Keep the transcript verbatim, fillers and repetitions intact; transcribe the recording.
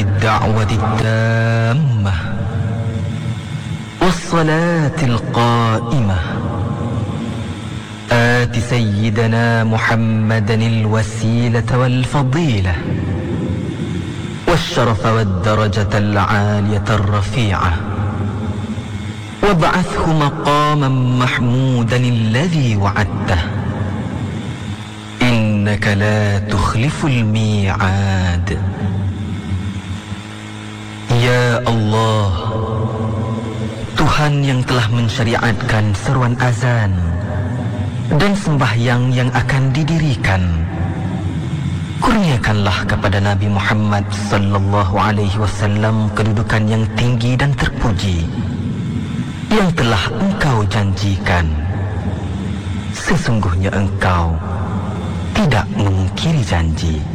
الدعوة التامة والصلاة القائمة آت سيدنا محمدا الوسيلة والفضيلة والشرف والدرجة العالية الرفيعة وابعثه مقاما محمودا الذي وعدته إنك لا تخلف الميعاد. Ya Allah, Tuhan yang telah mensyariatkan seruan azan dan sembahyang yang akan didirikan, kurniakanlah kepada Nabi Muhammad sallallahu alaihi wasallam kedudukan yang tinggi dan terpuji yang telah Engkau janjikan. Sesungguhnya Engkau tidak mengingkari janji.